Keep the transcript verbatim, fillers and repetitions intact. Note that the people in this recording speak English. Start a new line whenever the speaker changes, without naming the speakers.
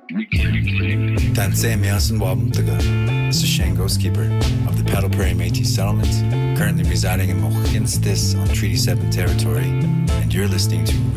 Tansei Miasan Wabumtaga. This is Shane Ghostkeeper of the Paddle Prairie Métis Settlement, currently residing in Mohinstis on Treaty seven territory, and you're listening to